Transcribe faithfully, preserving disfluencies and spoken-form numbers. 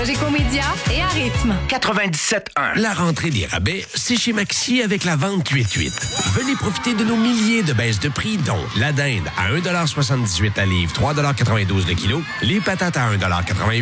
Cogeco Média et à rythme. quatre-vingt-dix-sept un. La rentrée des rabais, c'est chez Maxi avec la vente huit huit. Venez profiter de nos milliers de baisses de prix, dont la dinde à un virgule soixante-dix-huit la livre, trois virgule quatre-vingt-douze le kilo, les patates à un virgule quatre-vingt-huit